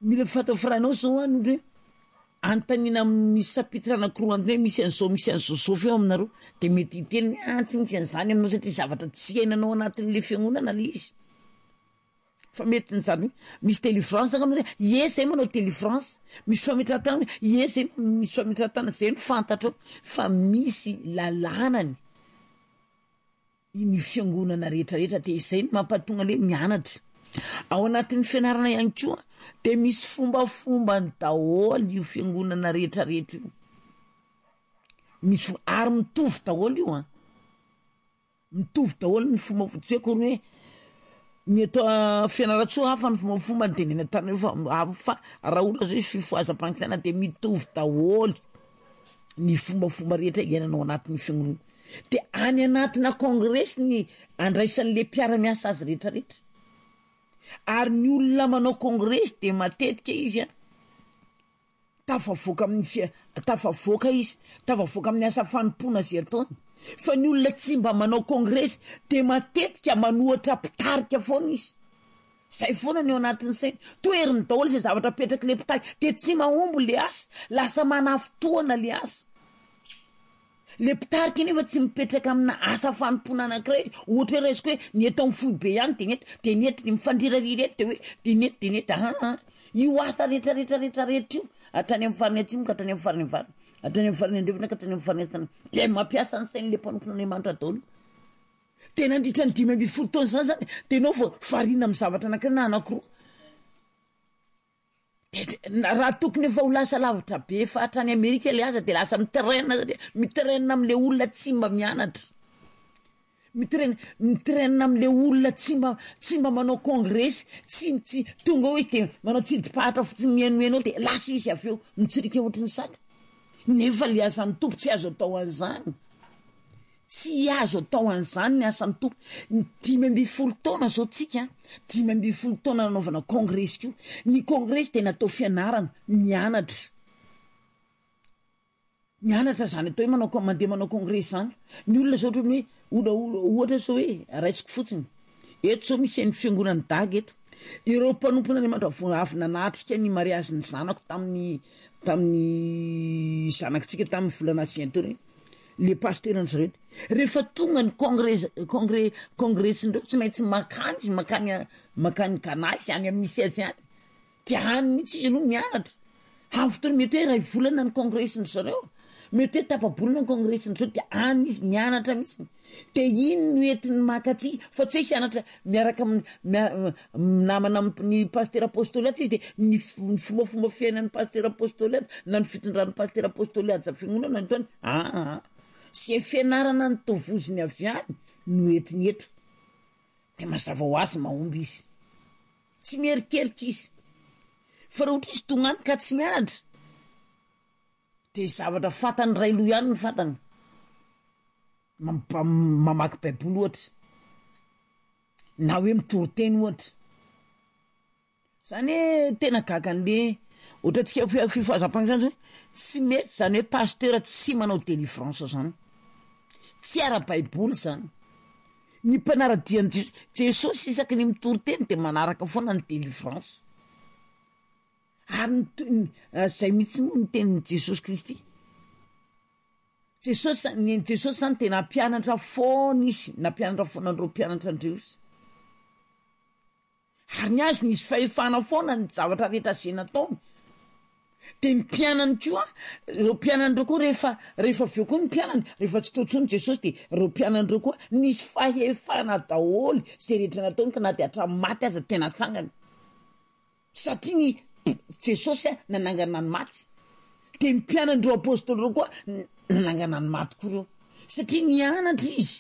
mila fatao franao zao andre antanina misy sapitrana kroandre misy an'zao feo aminareo de mety hiteny tsy misy an'zany aminao satria zavatra tsy hainanao anatin'le fiangonana le izy fa mety n'zany misy Télé-France yes zay manao Télé-France misy fametratana yes zay misy fametratana zay ny fantatro fa misy lalànany ny fiangonana rehetrarehetra de izay ny mampatonga le mianatra ao anatin'ny fianarana ihany koa de misy fombafomba ny daholo io fiangonana rehetrarehetra io misy ary mitovy daholo io mitovy daholo ny fomba tsy hoe kory hoe ny atao fianaratsoa hafa ny fombafomba de ny tany fa raha ohatra zao fifoazam-panjakana de mitovy daholo ny fombafomba rehetra iainanao anatin'ny fiangonana de any anatina kongresy ny andraisan'le mpiara-miasa azy rehetrarehetra ary ny olona manao kongresy de matetika izy tafavoaka amin'ny asa fanompona zay ataony fa ny olona tsy mba manao kongresy de matetika manohatra mpitarika foana izy zay foana ny ao anatin'ny saina toeriny daholo zay zavatra petraky le mpitarika de tsy mahombo le asa lasa manafotoana le asa le mpitarika nefa tsy mipetraka amina asa fanompona anankiray ohatra hoe raisiko hoe ny eto amin'ny foibe ihany de nety ny mifandrirarireto de nety io asa rehetrarehetra io hatrany amin'ny farany atsimo ka hatrany amin'ny farany avary hatrany amin'ny farany andrefana ka hatrany amin'ny farany asana de mampiasa ny sainy le mpanompon'Andriamanitra daholo tena nandritra ny 10 taona zany de nao vo farina amin'ny zavatra anankiray na anankiroa raha tokony efa ho lasa lavitra be fa hatrany Amerika le asa de lasa miterena am'le olona tsy mba mianatra miterena am'le olona tsy mba manao kongresy tsy tonga hoe izy de manao tsidipahatra fotsiny mienoenao de lasa izy aveo mitsirika ohatriny saka nefa le asan'ny tompo tsy azo atao an'izany tsy azo atao an'izany ny asan'ny tompo 10 taona zao tsika 10 taona nanaovana kongresy ko ny kongresy de natao fianarana mianatra zany atao hoe mandeha manao kongresy zany ny olona zao ohatrany hoe ohatra zao hoe raisiko fotsiny eto zao misy ny fiangonany daga eto ireo mpanompon'Andriamanitra avy nanatrika ny mariazy ny zanako tamin'ny zanakitsika tamin'ny volana juin teo le pasteur ny zareo rehefa tonga ny kongresindreo tsy maintsy makany ganahy any amin'ny misy azy any de any mihitsy izy aloha mianatra amin'ny fotoana mety hoe ray volana ny kongresiny zareo mety hoe tapabolona ny kongresiny zareo de any izy mianatra mihitsy de iny no entiny makaty fa tsy hoe hianatra miaraka namana ny pasteur apostoliaty izy de ny fombafomba fiainan'ny pasteur apostoliaty na ny fitondran'ny pasteur apostoliaty za fiangonana ny toany sy fianarana ny tovoziny avy any no entiny eto de mazava ho azy mahomby izy tsy mierikeritra izy fa raha ohatra izy tonga any ka tsy mianatra de zavatra fatany ray loha ihany ny fatany mamaky baiboly ohatra na hoe mitoriteny ohatra zany hoe tena gaga an'le ohatra tsika fifoazam-panjakana zany tsy mety zany hoe pasteur tsy manao délivrance zany tsy ara-baiboly zany ny mpanaradiany Jesosy isaky ny mitoriteny de manaraka foana ny délivrance ary zay mihitsy moa ny tenin'i Jesosy Kristy Jesosy zany tena mpianatra foana izy nampianatra foana andreo mpianatra andreo izy ary ny azy nisy fahefana foana ny zavatra rehetra zay nataony de ny mpianany koa ireo mpianandreo koa rehefa aveo koa ny mpianany rehefa tsy totsony Jesosy de ireo mpianandreo koa nisy fahefana daholo zay rehetra nataony ka na de hatramin'ny maty aza tena tsangany satria ny Jesosy nanangana ny maty de ny mpianandreo apôstôlyreo koa nanangana ny maty koa reo satria nianatra izy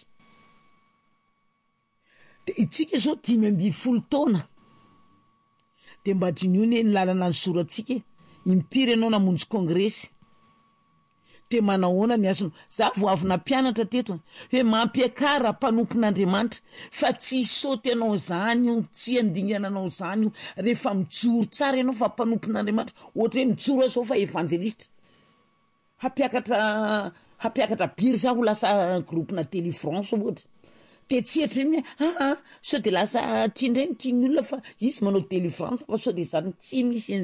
de itsika zao 10 taona de mba diniony ny lalana ny soratsika impiry ianao namonjy kongresy de manahoana ny asany za vo avy nampianatra teto hoe mampiakara mpanompon'Andriamanitra fa tsy saoty ianao zany io tsy andingananao zany io rehefa mijoro tsara ianao fa mpanompon'Andriamanitra ohatra hoe mijoro zao fa evangelista hapiakatra biry za ho lasa groupena Télé-France ohatra de tsy etriny sao de lasa tiandray ny tian'ny olona fa izy manao Télé-France fa sao de zany tsy misy